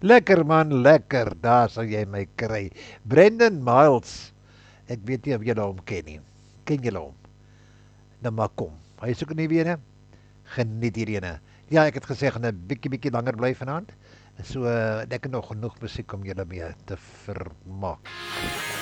Lekker man, lekker. Daar sal jy my kry. Brendan Miles. Ek weet nie of julle hom ken nie. Ken julle hom? Nou maar kom. Hy is ook in die wene. Geniet hierdie. Ja, ek het gesê gaan 'n bietjie langer bly vanaand. So ek het nog genoeg musiek om julle mee te vermaak.